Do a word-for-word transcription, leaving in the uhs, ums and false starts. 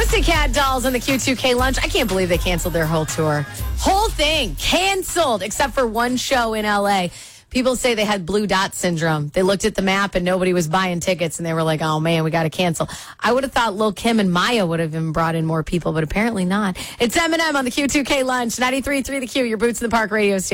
Pussycat Dolls on the Q two K lunch. I can't believe they canceled their whole tour. Whole thing canceled except for one show in L A. People say they had blue dot syndrome. They looked at the map and nobody was buying tickets and they were like, oh man, we got to cancel. I would have thought Lil' Kim and Maya would have even brought in more people, but apparently not. It's Eminem on the Q two K lunch. ninety-three point three The Q, your Boots in the Park radio station.